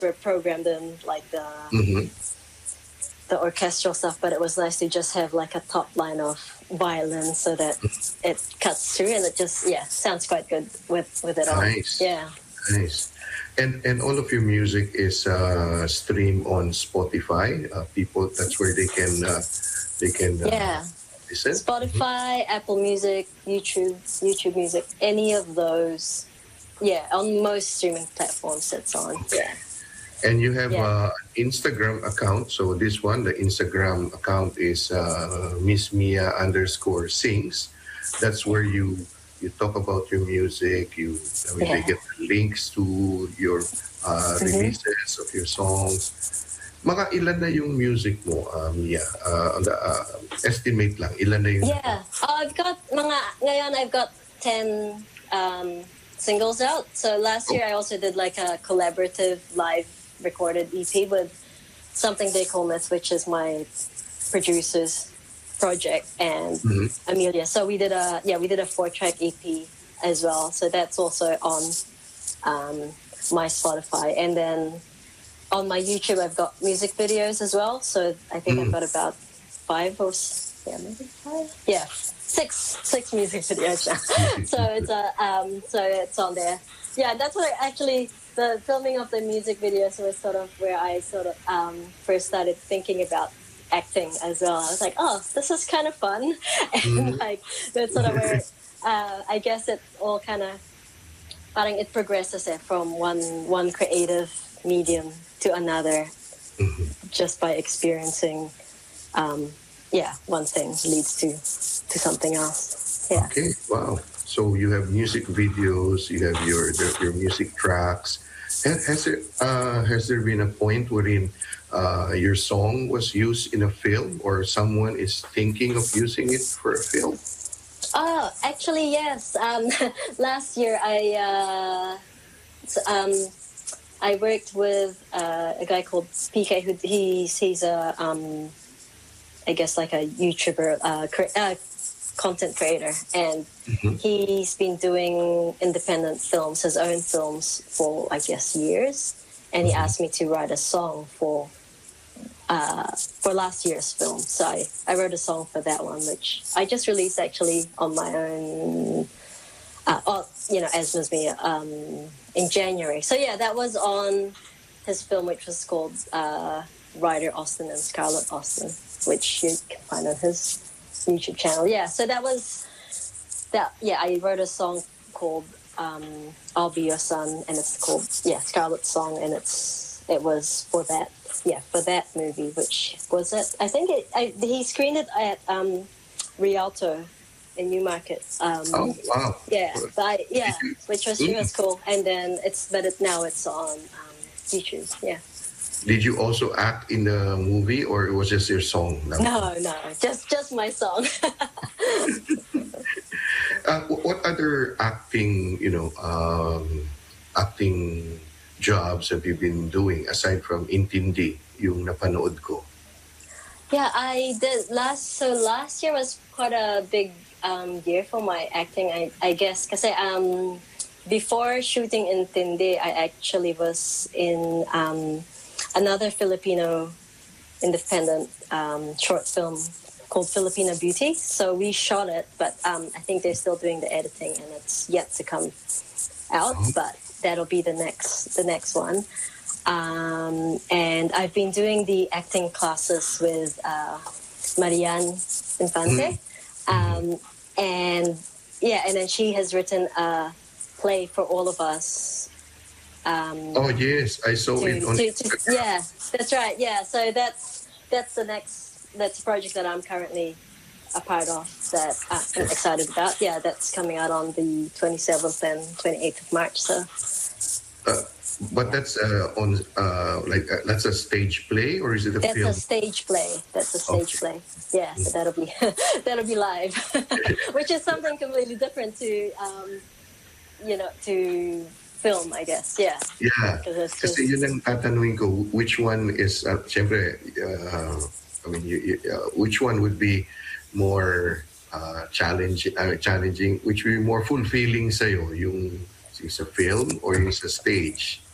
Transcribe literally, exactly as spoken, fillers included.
programmed in like the Mm-hmm. the orchestral stuff, but it was nice to just have like a top line of violin so that it cuts through and it just yeah sounds quite good with with it all. Nice. Yeah. Nice. And and all of your music is uh, streamed on Spotify. Uh, people, that's where they can uh, they can uh, Yeah. listen. Spotify, Apple Music, YouTube, YouTube Music, any of those. Yeah, on most streaming platforms it's on. Yeah. And you have Yeah. uh, an Instagram account. So this one, the Instagram account is uh, Miss Mia underscore sings. That's where you you talk about your music. You I mean, they Yeah. get links to your uh, Mhm. releases of your songs. Mga ilan na yung music mo, uh, Mia? Uh, on the, uh, estimate lang, ilan na yung... Yeah. Uh, I've got mga ngayon I've got ten um, singles out. So last year I also did like a collaborative live recorded E P with Something They Call Myth, which is my producer's project, and Mhm. Amelia. So we did a yeah we did a four track E P as well. So that's also on um, my Spotify, and then on my YouTube I've got music videos as well. So I think I've Mm. got about five or s- yeah maybe five yeah six six music videos now. so it's a um so it's on there. Yeah, that's what I actually the filming of the music videos was sort of where I sort of um, first started thinking about acting as well. I was like, oh, this is kind of fun, and like that's sort of where uh, I guess it all kind of, parang it progresses eh, from one one creative medium to another, just by experiencing. Um, yeah, one thing leads to to something else. Yeah. Okay, wow. So you have music videos, you have your the, your music tracks. And has it uh, has there been a point wherein uh, your song was used in a film, or someone is thinking of using it for a film? Oh, actually, yes. Um, last year, I uh, s- um, I worked with uh, a guy called P K. Who he's he's a um, I guess like a YouTuber, uh, cre- uh, content creator, and he's been doing independent films, his own films for I guess years. And he asked me to write a song for uh, for last year's film. So I, I wrote a song for that one, which I just released actually on my own, uh, oh, you know, as Miss Mia, um, in January. So yeah, that was on his film, which was called uh, Ryder Austin and Scarlett Austin, which you can find on his YouTube channel. Yeah, so that was that. Yeah, I wrote a song called um, "I'll Be Your Son," and it's called yeah Scarlett's song, and it's it was for that yeah for that movie, which was it. I think it. I, he screened it at um, Rialto in Newmarket. Um, Oh wow! yeah, but I, yeah, Did you- which was which was cool. And then it's but it, now it's on um, YouTube. Yeah. Did you also act in the movie, or it was just your song? No, no, just just my song. Uh, wh- what other acting, you know, um, acting jobs have you been doing aside from Intindi, yung napanood ko? Yeah, I did last. So last year was quite a big um, year for my acting. I I guess because um before shooting in Tindi, I actually was in um, another Filipino independent um, short film called Filipino Beauty. So we shot it, but um, I think they're still doing the editing, and it's yet to come out. But that'll be the next the next one. Um, and I've been doing the acting classes with uh, Marianne Infante, um, and yeah, and then she has written a play for all of us. Um, Oh yes, I saw to, it on. to, to, yeah, that's right. Yeah, so that's that's the next that's a project that I'm currently a part of that I'm excited about. Yeah, that's coming out on the twenty-seventh and twenty-eighth of March. So. Uh, but that's uh, on uh, like uh, that's a stage play, or is it a That's film? a stage play. That's a stage play. Yeah, so that'll be that'll be live, which is something completely different to um, you know to film, I guess. Yeah. Yeah. 'Cause it's Kasi just- yun ang tatanungin ko, which one is, uh, siyempre, uh, I mean, you, you, uh, which one would be more uh, challenging, uh, challenging, which would be more fulfilling sa'yo, yung, yung sa film or yung sa stage?